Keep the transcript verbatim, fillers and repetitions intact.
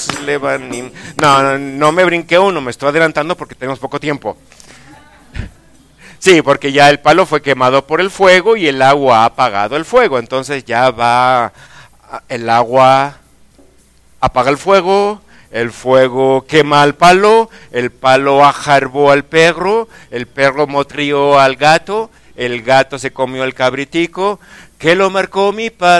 Lebanim. No, no, no me brinqué uno, me estoy adelantando porque tenemos poco tiempo. Sí, porque ya el palo fue quemado por el fuego y el agua ha apagado el fuego. Entonces ya va, el agua apaga el fuego, el fuego quema al palo, el palo ajarbó al perro, el perro motrió al gato, el gato se comió el cabritico, que lo marcó mi padre.